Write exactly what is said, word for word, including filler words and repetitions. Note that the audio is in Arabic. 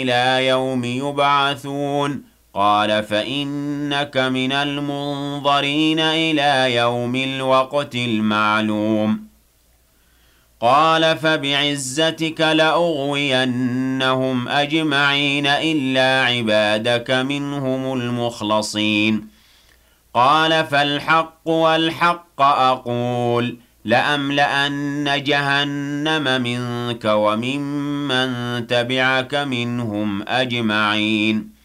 إلى يوم يبعثون قال فإنك من المنظرين إلى يوم الوقت المعلوم قال فبعزتك لأغوينهم أجمعين إلا عبادك منهم المخلصين قال فالحق والحق أقول لأملأن جهنم منك وممن تبعك منهم أجمعين